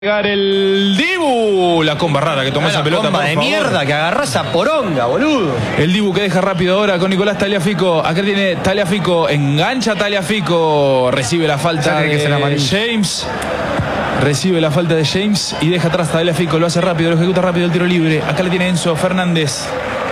El Dibu, la comba rara que tomó esa pelota. Comba de mierda que agarró esa poronga, boludo. El Dibu que deja rápido ahora con Nicolás Tagliafico. Acá tiene Tagliafico, engancha Tagliafico, recibe la falta de James. Recibe la falta de James y deja atrás a Tagliafico, lo hace rápido, lo ejecuta rápido el tiro libre. Acá le tiene Enzo Fernández.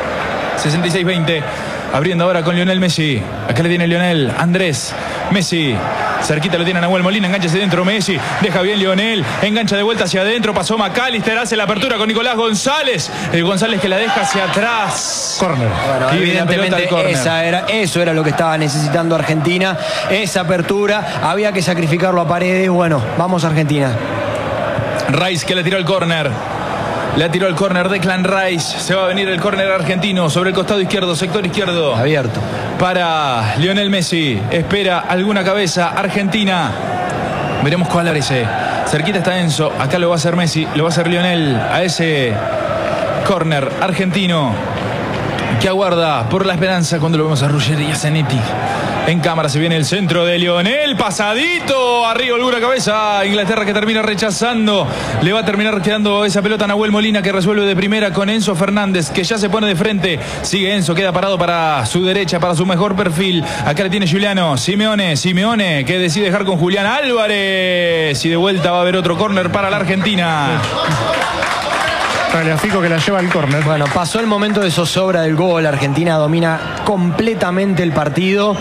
66-20. Abriendo ahora con Lionel Messi. Acá le tiene Lionel Andrés Messi. Cerquita lo tiene Nahuel Molina, engancha hacia adentro Messi, deja bien Lionel, engancha de vuelta hacia adentro, pasó McAllister, hace la apertura con Nicolás González, el González que la deja hacia atrás. Córner. Bueno, evidentemente eso era lo que estaba necesitando Argentina, esa apertura, había que sacrificarlo a Paredes. Bueno, vamos a Argentina. Rice que le tiró el córner. Le tiró el córner Declan Rice. Se va a venir el córner argentino sobre el costado izquierdo, sector izquierdo. Abierto. Para Lionel Messi. Espera alguna cabeza argentina. Veremos cuál aparece. Cerquita está Enzo. Acá lo va a hacer Messi. Lo va a hacer Lionel a ese córner argentino que aguarda por la esperanza cuando lo vemos a Ruggeri y a Zanetti. En cámara se viene el centro de Lionel, pasadito, arriba alguna cabeza, Inglaterra que termina rechazando, le va a terminar quedando esa pelota a Nahuel Molina que resuelve de primera con Enzo Fernández, que ya se pone de frente, sigue Enzo, queda parado para su derecha, para su mejor perfil, acá le tiene Giuliano, Simeone que decide dejar con Julián Álvarez, y de vuelta va a haber otro córner para la Argentina. Tagliafico que la lleva al córner. Bueno, pasó el momento de zozobra del gol. Argentina domina completamente el partido.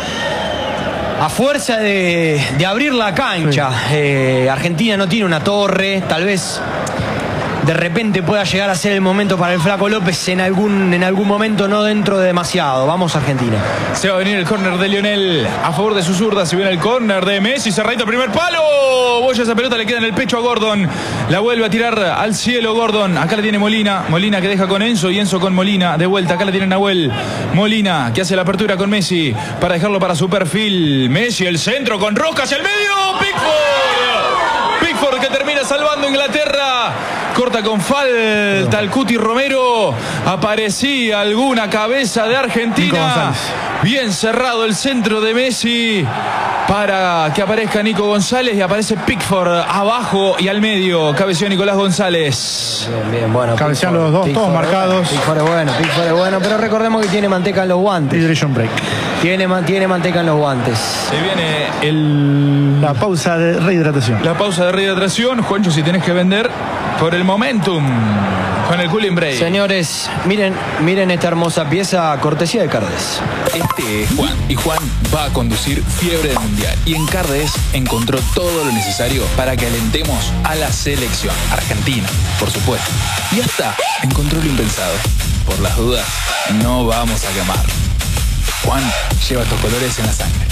A fuerza de abrir la cancha. Sí. Argentina no tiene una torre. Tal vez de repente pueda llegar a ser el momento para el Flaco López en algún momento, no dentro de demasiado. Vamos a Argentina. Se va a venir el córner de Lionel a favor de su zurda. Se viene el córner de Messi, cerradito primer palo. Boya esa pelota, le queda en el pecho a Gordon. La vuelve a tirar al cielo Gordon. Acá la tiene Molina. Molina que deja con Enzo y Enzo con Molina. De vuelta, acá la tiene Nahuel Molina que hace la apertura con Messi para dejarlo para su perfil. Messi, el centro con Roca hacia el medio. Pickford que termina salvando a Inglaterra. Corta con falta el Cuti Romero. Aparecía alguna cabeza de Argentina. Bien cerrado el centro de Messi para que aparezca Nico González y aparece Pickford abajo y al medio. Cabeceó Nicolás González. Bien, bueno. Cabecean los dos, todos marcados. Pickford es bueno, pero recordemos que tiene manteca en los guantes. Hydration break. Tiene manteca en los guantes. Se viene la pausa de rehidratación. La pausa de rehidratación. Juancho, si tenés que vender por el momentum con el cooling break. Señores, miren esta hermosa pieza, cortesía de Cardes. Este es Juan y Juan va a conducir Fiebre del Mundial y en Cardes encontró todo lo necesario para que alentemos a la selección argentina, por supuesto. Y hasta encontró lo impensado. Por las dudas, no vamos a quemar. Juan lleva estos colores en la sangre.